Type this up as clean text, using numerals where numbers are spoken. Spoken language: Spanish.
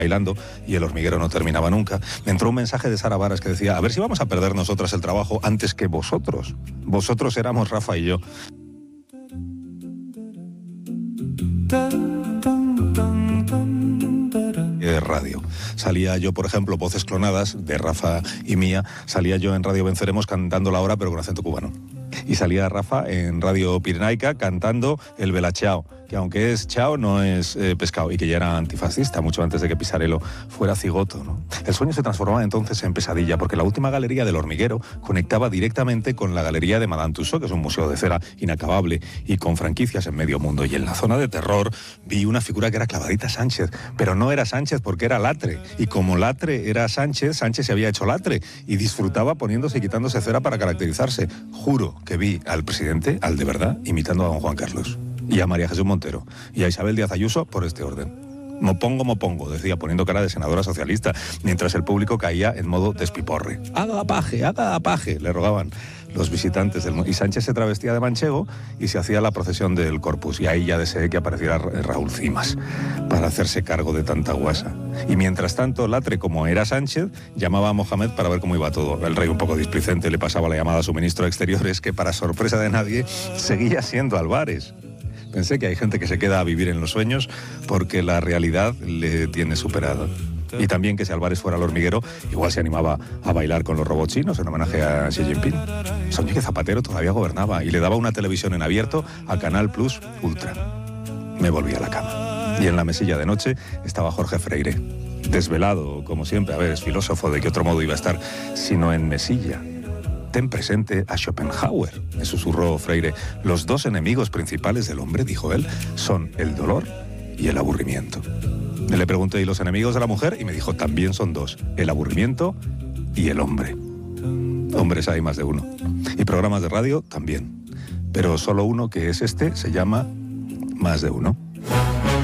bailando y El Hormiguero no terminaba nunca, me entró un mensaje de Sara Varas que decía: a ver si vamos a perder nosotras el trabajo antes que vosotros. Vosotros éramos Rafa y yo. De radio. Salía yo, por ejemplo, Voces Clonadas, de Rafa y mía, salía yo en Radio Venceremos cantando La Hora, pero con acento cubano. Y salía Rafa en Radio Pirenaica cantando El Bella Ciao, que aunque es chao, no es pescado, y que ya era antifascista, mucho antes de que Pisarello fuera cigoto, ¿no? El sueño se transformaba entonces en pesadilla, porque la última galería del Hormiguero conectaba directamente con la galería de Madame Tussauds, que es un museo de cera inacabable y con franquicias en medio mundo. Y en la zona de terror vi una figura que era Clavadita Sánchez, pero no era Sánchez porque era Latre, y como Latre era Sánchez, Sánchez se había hecho Latre, y disfrutaba poniéndose y quitándose cera para caracterizarse. Juro que vi al presidente, al de verdad, imitando a don Juan Carlos, y a María Jesús Montero, y a Isabel Díaz Ayuso por este orden. Mopongo, decía, poniendo cara de senadora socialista, mientras el público caía en modo despiporre. Haga paje, le rogaban los visitantes del... Y Sánchez se travestía de manchego y se hacía la procesión del Corpus, y ahí ya deseé que apareciera Raúl Cimas para hacerse cargo de tanta guasa. Y mientras tanto, Latre, como era Sánchez, llamaba a Mohamed para ver cómo iba todo. El rey, un poco displicente, le pasaba la llamada a su ministro de Exteriores, que para sorpresa de nadie seguía siendo Álvarez. Pensé que hay gente que se queda a vivir en los sueños porque la realidad le tiene superado. Y también que si Álvarez fuera al Hormiguero, igual se animaba a bailar con los robots chinos en homenaje a Xi Jinping. Soñé que Zapatero todavía gobernaba y le daba una televisión en abierto a Canal Plus Ultra. Me volví a la cama. Y en la mesilla de noche estaba Jorge Freire, desvelado, como siempre. A ver, es filósofo, ¿de qué otro modo iba a estar sino en mesilla? Ten presente a Schopenhauer, me susurró Freire. Los dos enemigos principales del hombre, dijo él, son el dolor y el aburrimiento. Le pregunté, ¿y los enemigos de la mujer? Y me dijo, también son dos, el aburrimiento y el hombre. Hombres hay más de uno. Y programas de radio también. Pero solo uno, que es este, se llama Más de Uno.